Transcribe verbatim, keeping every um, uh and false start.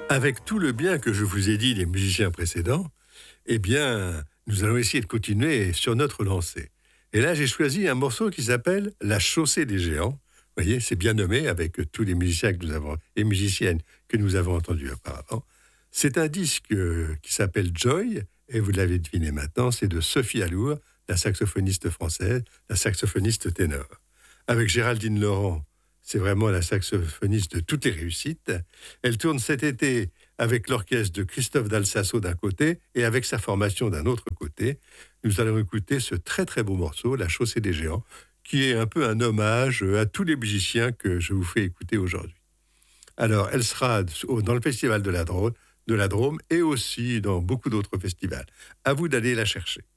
Avec tout le bien que je vous ai dit des musiciens précédents, eh bien, nous allons essayer de continuer sur notre lancée. Et là, j'ai choisi un morceau qui s'appelle La Chaussée des Géants. Vous voyez, c'est bien nommé avec tous les musiciens que nous avons, et musiciennes que nous avons entendus auparavant. C'est un disque euh, qui s'appelle Joy, et vous l'avez deviné maintenant, c'est de Sophie Allour, la saxophoniste française, la saxophoniste ténor. Avec Géraldine Laurent, c'est vraiment la saxophoniste de toutes les réussites. Elle tourne cet été avec l'orchestre de Christophe Dalsasso d'un côté et avec sa formation d'un autre côté. Nous allons écouter ce très très beau morceau, La Chaussée des Géants, qui est un peu un hommage à tous les musiciens que je vous fais écouter aujourd'hui. Alors, elle sera dans le festival de la Drôme, de la Drôme et aussi dans beaucoup d'autres festivals. À vous d'aller la chercher.